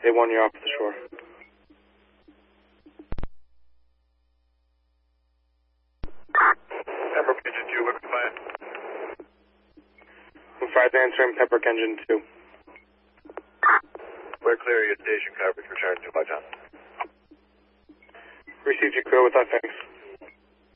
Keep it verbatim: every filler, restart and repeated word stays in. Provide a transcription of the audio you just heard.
A one, you're off the shore. Pembroke Engine two, what's the plan? five answering Pembroke Engine two. We're clear your station coverage. Return to my time. Received you clear with that, thanks.